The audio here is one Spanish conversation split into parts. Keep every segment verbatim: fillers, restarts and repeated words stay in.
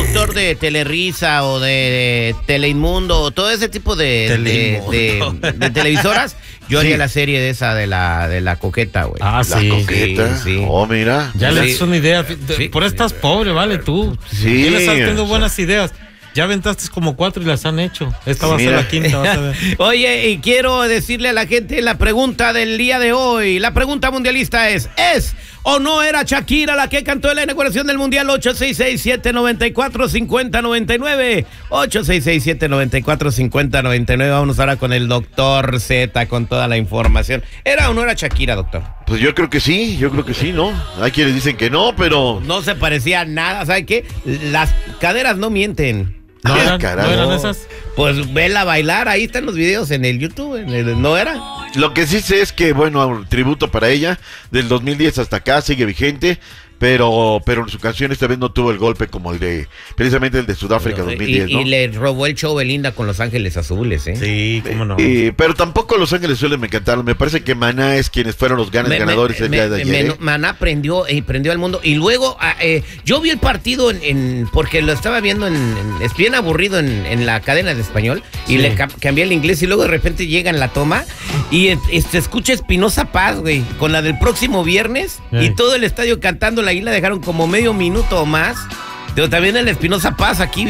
productor de Telerisa o de Teleinmundo o todo ese tipo de, de, de, de televisoras, yo haría sí. la serie de esa de la de la coqueta, güey. Ah, la sí. coqueta. Sí, sí. Oh, mira. Ya sí. le das una idea. Sí. Por eso estás pobre, vale, tú. Sí. Tienes estás teniendo buenas ideas. Ya aventaste como cuatro y las han hecho. Esta va a ser la quinta, vas a ver. Oye, y quiero decirle a la gente la pregunta del día de hoy. La pregunta mundialista es, ¿es o no era Shakira la que cantó en la inauguración del Mundial? Ocho seis seis, siete nueve cuatro, cinco cero nueve nueve. ocho seis seis, siete nueve cuatro, cinco cero nueve nueve. Vámonos ahora con el doctor Z con toda la información. ¿Era o no era Shakira, doctor? Pues yo creo que sí, yo creo que sí, ¿no? Hay quienes dicen que no, pero... No se parecía a nada, ¿sabe qué? Las caderas no mienten. ¿No, Ah, eran, carajo. ¿No eran esas? Pues vela bailar, ahí están los videos en el YouTube, en el, ¿no era? Lo que sí sé es que, bueno, tributo para ella, del dos mil diez hasta acá sigue vigente, pero pero su canción esta vez no tuvo el golpe como el de, precisamente el de Sudáfrica dos mil diez, y, ¿no? y le robó el show Belinda con Los Ángeles Azules, ¿eh? Sí, cómo no. Eh, pero tampoco Los Ángeles Azules me encantaron, me parece que Maná es quienes fueron los ganes Me- ganadores me- el día de me- ayer. me- ¿eh? Maná prendió, eh, prendió al mundo. Y luego, ah, eh, yo vi el partido en, en- porque lo estaba viendo en, en- es bien aburrido en, en la cadena de español. Y Sí. le cam- cambié el inglés. Y luego de repente llega en la toma. Y eh, se escucha Espinosa Paz, güey, con la del próximo viernes. Ey. Y todo el estadio cantando. La isla dejaron como medio minuto o más. Pero también el Espinosa Paz aquí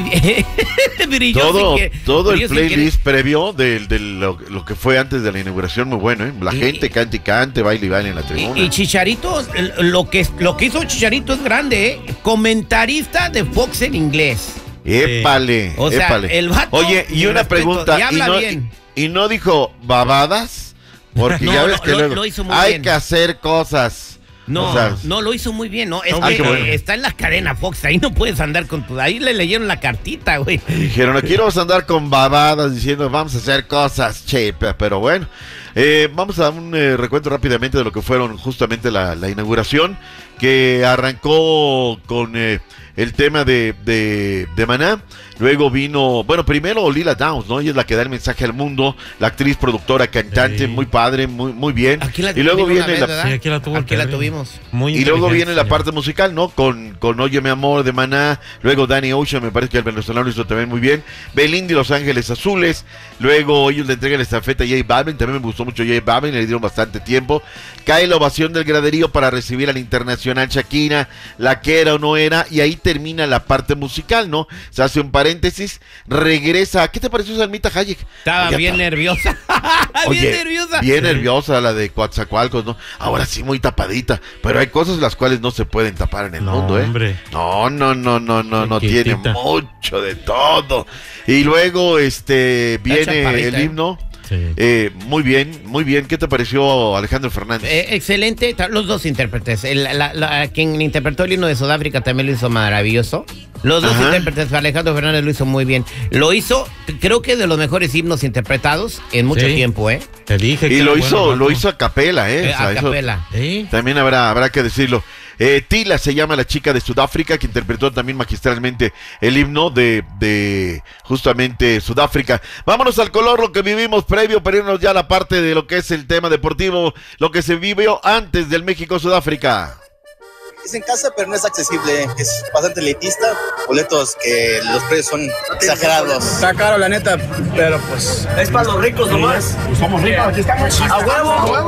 brilló Todo, sin que- todo el brilló sin playlist previo de, de lo, lo que fue antes de la inauguración, muy bueno, ¿eh? La Y- gente cante y cante, baile y baile en la Y, tribuna. y Chicharito, lo que, lo que hizo Chicharito es grande, ¿eh? Comentarista de Fox en inglés. Épale, O sea, épale. el vato, Oye, y mi una respeto, pregunta, y habla no, bien. y- y no dijo babadas, porque No, ya ves lo- que lo- luego lo hizo muy hay bien. que hacer cosas. No, O sea, no, lo hizo muy bien, ¿no? Es Ah, que qué bueno. eh, está en la cadena Fox, ahí no puedes andar con tu... Ahí le leyeron la cartita, güey. dijeron, aquí no vamos a andar con babadas diciendo vamos a hacer cosas, che, pe- pero bueno. Eh, vamos a dar un eh, recuento rápidamente de lo que fueron justamente la, la inauguración, que arrancó con eh, el tema de, de, de Maná. Luego vino, bueno, primero Lila Downs, ¿no? Ella es la que da el mensaje al mundo, la actriz, productora, cantante, Sí. muy padre, muy, muy bien. Aquí la Y luego tuvimos una viene vez, la... ¿verdad? Sí, aquí la tuvo el Aquí la Pedro. tuvimos. Muy Y luego inteligente, viene la señor. parte musical, ¿no? Con, con Oye Mi Amor de Maná. Luego Danny Ocean, me parece que el venezolano lo hizo también muy bien. Belinda y Los Ángeles Azules. Luego ellos le entregan la estafeta a J Balvin. También me gustó mucho J Balvin, le dieron bastante tiempo. Cae la ovación del graderío para recibir al internacional Shakira, la que era o no era. Y ahí termina la parte musical, ¿no? Se hace un paréntesis. Regresa. ¿Qué te pareció Salmita Hayek? Estaba Oye, bien pa- nerviosa. Oye, bien nerviosa. Bien Sí. nerviosa la de Coatzacoalcos, ¿no? Ahora sí muy tapadita, pero hay cosas las cuales no se pueden tapar en el No, mundo, ¿eh? hombre. No, no, no, no, no, no tiene Chiquitita. mucho de todo. Y luego este viene chaparrita, el ¿eh? himno. Sí. Eh, muy bien, muy bien. ¿Qué te pareció Alejandro Fernández? Eh, excelente, ta- los dos intérpretes. El- la- la- quien interpretó el himno de Sudáfrica también lo hizo maravilloso. Los dos Ajá. intérpretes, Alejandro Fernández lo hizo muy bien. Lo hizo, creo que de los mejores himnos interpretados en mucho Sí. tiempo, ¿eh? Te dije que y era lo bueno, hizo, vato. lo hizo a capela, ¿eh? Eh, O sea, a eso capela. ¿Sí? también habrá, habrá que decirlo. Eh, Tila se llama la chica de Sudáfrica, que interpretó también magistralmente el himno de, de justamente Sudáfrica. Vámonos al color, lo que vivimos previo, para irnos ya a la parte de lo que es el tema deportivo, lo que se vivió antes del México-Sudáfrica. Es en casa, pero no es accesible. Es bastante elitista. Boletos que los precios son exagerados. Está caro, la neta, pero pues. Es para los ricos nomás. Somos ricos, aquí estamos. A huevo. A huevo.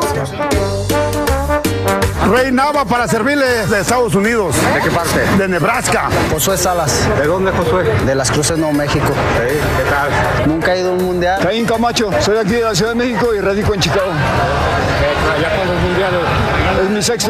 Rey Nava para servirle de Estados Unidos. ¿De qué parte? De Nebraska. Josué Salas, ¿De dónde, Josué? de Las Cruces, Nuevo México. ¿Qué tal? Nunca he ido a un mundial. Caín Camacho, soy aquí de la Ciudad de México y radico en Chicago. ¿Ya cuántos mundiales? Es mi sexto.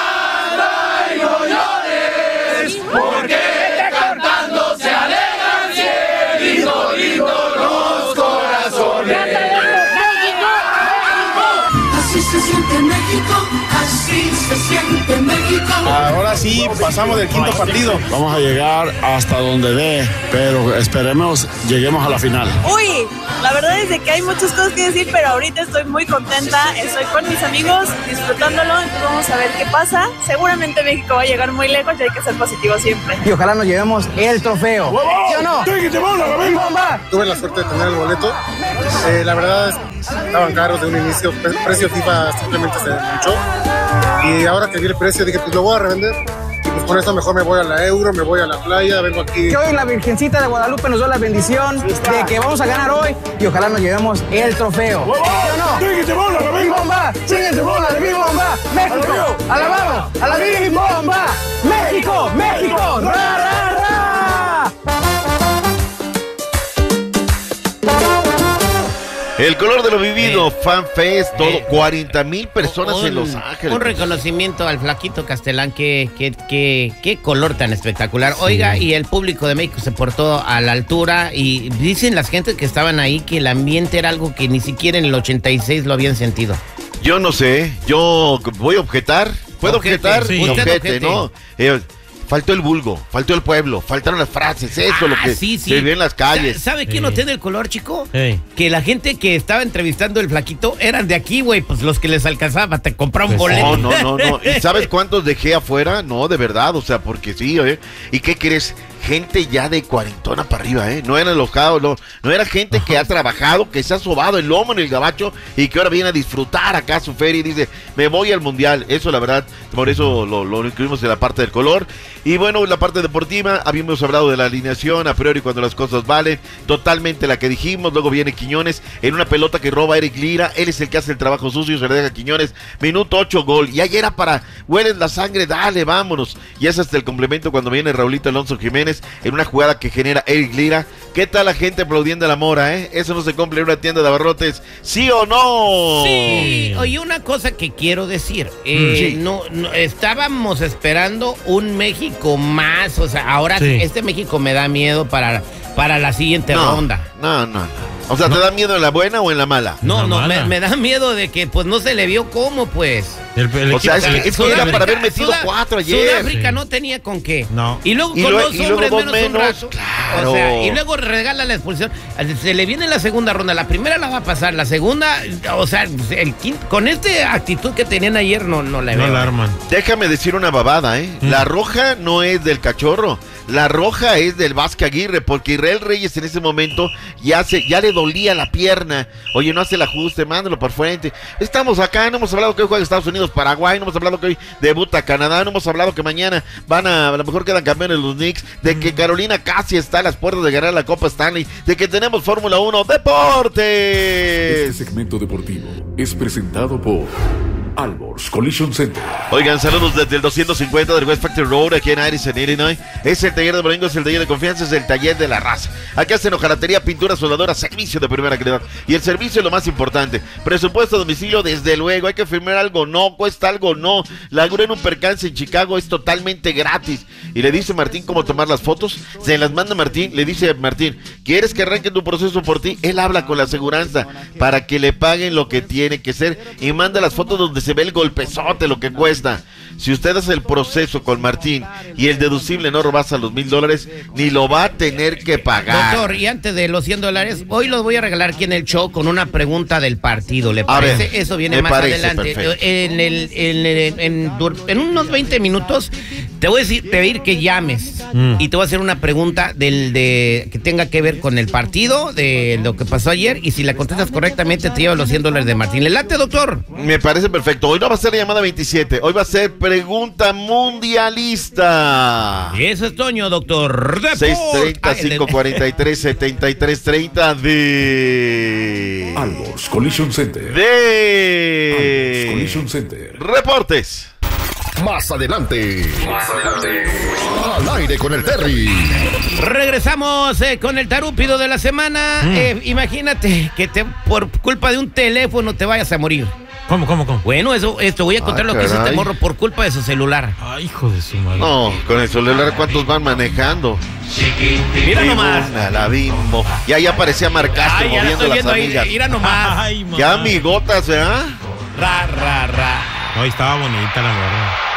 Así se siente México, así se siente México. Ahora sí, pasamos del quinto partido. Vamos a llegar hasta donde dé, pero esperemos lleguemos a la final. Uy, la verdad es de que hay muchas cosas que decir, pero ahorita estoy muy contenta, estoy con mis amigos disfrutándolo, entonces vamos a ver qué pasa. Seguramente México va a llegar muy lejos y hay que ser positivo siempre. Y ojalá nos llevemos el trofeo. ¿Sí o no? Tuve la suerte de tener el boleto. Eh, la verdad, estaban caros de un inicio. Pre- precio FIFA simplemente se mucho. Y ahora que vi el precio, dije, pues lo voy a revender. Y pues con esta mejor me voy a la Euro, me voy a la playa, vengo aquí. Que hoy la Virgencita de Guadalupe nos dio la bendición de que vamos a ganar hoy y ojalá nos llevemos el trofeo. ¿Sí o no? ¡Síguete, bola, la ¡Big Bomba! ¡Síguete, bola, la Big Bomba! ¡México! ¡Alabamos a la Big Bomba! ¡México! ¡México! ¡Ra, ra, ra! El color de lo vivido, Eh, Fan Fest, todo, eh, cuarenta mil personas un, en Los Ángeles. Un reconocimiento al flaquito Castelán, que, que, que, qué color tan espectacular. Sí. Oiga, y el público de México se portó a la altura y dicen las gentes que estaban ahí que el ambiente era algo que ni siquiera en el ochenta y seis lo habían sentido. Yo no sé, yo voy a objetar. ¿Puedo Objete, objetar? sí. Objete, Objete. ¿no? Eh, faltó el vulgo, faltó el pueblo, faltaron las frases, eso Ah, lo que sí, sí. se vio en las calles. ¿Sabe quién Sí. no tiene el color, chico? Hey. Que la gente que estaba entrevistando el flaquito eran de aquí, güey. Pues los que les alcanzaba, te compraron Pues, boleto. No, no, no, no. ¿Y sabes cuántos dejé afuera? No, de verdad, o sea, porque sí, ¿eh? ¿Y qué crees? Gente ya de cuarentona para arriba, ¿eh? No eran los cabos, no, no era gente que ha trabajado, que se ha sobado el lomo en el gabacho y que ahora viene a disfrutar acá su feria y dice, me voy al mundial. Eso, la verdad, por eso lo, lo incluimos en la parte del color. Y bueno, la parte deportiva, habíamos hablado de la alineación, a priori cuando las cosas valen, totalmente la que dijimos. Luego viene Quiñones en una pelota que roba Eric Lira, él es el que hace el trabajo sucio, se le deja a Quiñones, minuto ocho, gol. Y ahí era para, hueles la sangre, dale, vámonos. Y es hasta el complemento cuando viene Raulito Alonso Jiménez en una jugada que genera Eric Lira. ¿Qué tal la gente aplaudiendo a la Mora, eh? Eso no se cumple en una tienda de abarrotes, ¿sí o no? Sí, oye, una cosa que quiero decir, eh, Sí. no, no, estábamos esperando un México más, o sea, ahora Sí. este México me da miedo para, para la siguiente No, ronda. no, no, no. O sea, ¿te da miedo en la buena o en la mala? No, La no, mala. me, me da miedo de que pues no se le vio cómo, pues. El, el O sea, equipo- es que- es que era para haber metido Sudá- cuatro ayer. Sudáfrica Sí. no tenía con qué. No. Y luego Y con lue- dos y luego hombres dos menos, un menos, rato. claro. O sea, y luego regala la expulsión. Se le viene la segunda ronda. La primera la va a pasar. La segunda, o sea, el quinto, con esta actitud que tenían ayer, no, no la No veo. la arman. Déjame decir una babada, ¿eh? Mm. La roja no es del cachorro. La roja es del Vázquez Aguirre, porque Israel Reyes en ese momento ya, se, ya le dolía la pierna. Oye, no hace el ajuste, mándalo por frente. Estamos acá, no hemos hablado que hoy juega Estados Unidos, Paraguay, no hemos hablado que hoy debuta Canadá, no hemos hablado que mañana van a, a lo mejor quedan campeones los Knicks, de que Carolina casi está a las puertas de ganar la Copa Stanley, de que tenemos Fórmula uno, Deportes. Este segmento deportivo es presentado por Alborz Collision Center. Oigan, saludos desde el doscientos cincuenta del West Factory Road, aquí en Addison, Illinois. Es el taller de Boringo, es el taller de confianza, es el taller de la raza. Aquí hacen hojalatería, pintura, soldadura, servicio de primera calidad. Y el servicio es lo más importante. Presupuesto a domicilio, desde luego. Hay que firmar algo, no. Cuesta algo, no. La grúa en un percance en Chicago es totalmente gratis. Y le dice Martín cómo tomar las fotos. Se las manda Martín. Le dice Martín, ¿quieres que arranque tu proceso por ti? Él habla con la aseguranza para que le paguen lo que tiene que ser. Y manda las fotos donde se ve el golpezote, lo que cuesta. Si usted hace el proceso con Martín y el deducible no rebasa los mil dólares, ni lo va a tener que pagar. Doctor, y antes de los cien dólares, hoy los voy a regalar aquí en el show con una pregunta del partido. ¿Le parece? ver, Eso viene me más parece adelante. perfecto. En, el, en, el- en, dur- en unos veinte minutos te voy a decir, te voy a ir que llames Mm. y te voy a hacer una pregunta del de que tenga que ver con el partido, de lo que pasó ayer, y si la contestas correctamente te llevas los cien dólares de Martín. ¿Le late, doctor? Me parece perfecto. Hoy no va a ser la llamada veintisiete, hoy va a ser pregunta mundialista. Y eso es Toño, doctor. Deport. seis treinta, Ay, el de- cinco cuarenta y tres, setenta y tres treinta de... Alborz Collision Center. Alborz De... Collision Center. Reportes. Más adelante. Más adelante. Al aire con el Terry. Regresamos eh, con el tarúpido de la semana. Mm. Eh, imagínate que te, por culpa de un teléfono te vayas a morir. ¿Cómo, cómo, cómo? Bueno, eso, esto voy a contar Ah, lo que hizo caray. este morro por culpa de su celular. Ay, hijo de su madre. No, con el celular, ¿cuántos van manejando? Mira nomás. Bimbo, la bimbo. Y ahí aparecía Marcastro Ay, ya la moviendo estoy las viendo ahí. amigas. Mira nomás. Ay, mamá. Qué amigotas, ¿verdad? Ra, ra, ra. No, estaba bonita la morra.